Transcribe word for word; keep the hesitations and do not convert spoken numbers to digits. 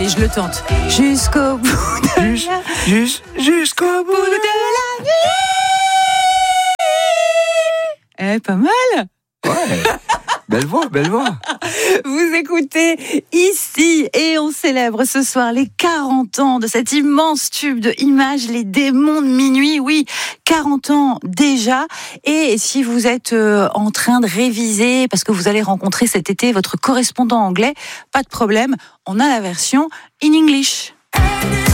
Allez, je le tente. Jusqu'au bout de Jus- jus- Jusqu'au bout bout de de... la nuit. Eh, pas mal. Ouais. Belle voix, belle voix. Vous écoutez ici et on célèbre ce soir les quarante ans de cet immense tube de Images, les démons de minuit. Oui, quarante ans déjà. Et si vous êtes euh, en train de réviser parce que vous allez rencontrer cet été votre correspondant anglais, pas de problème, on a la version in English.